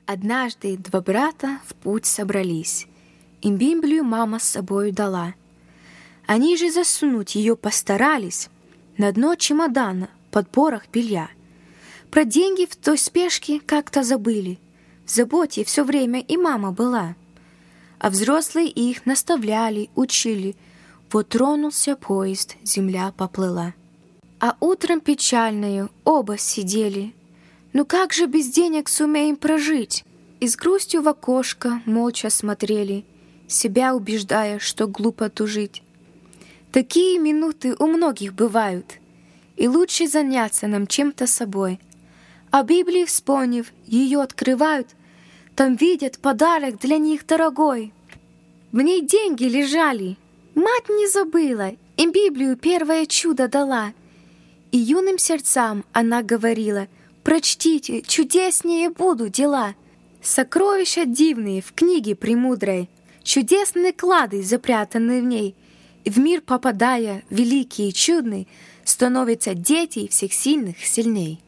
Однажды два брата в путь собрались. Им Библию мама с собою дала. Они же засунуть ее постарались на дно чемодана под порох белья. Про деньги в той спешке как-то забыли. В заботе все время и мама была. А взрослые их наставляли, учили. Вот тронулся поезд, земля поплыла. А утром печальною оба сидели. Ну как же без денег сумеем прожить? И с грустью в окошко молча смотрели, себя убеждая, что глупо тужить. Такие минуты у многих бывают, и лучше заняться нам чем-то собой. А Библии вспомнив, ее открывают, там видят подарок для них дорогой. В ней деньги лежали, мать не забыла, им Библию первое чудо дала. И юным сердцам она говорила: прочтите, чудеснее будут дела. Сокровища дивные в книге премудрой, чудесные клады запрятаны в ней. И в мир попадая, великий и чудный, становятся дети всех сильных сильней.